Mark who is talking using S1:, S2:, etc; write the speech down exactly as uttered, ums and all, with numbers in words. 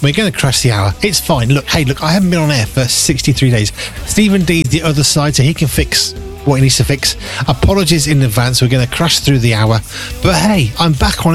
S1: We're going to crash the hour. It's fine. Look, hey, look, I haven't been on air for sixty-three days. Stephen D's the other side, so he can fix what he needs to fix. Apologies in advance. We're going to crash through the hour. But hey, I'm back on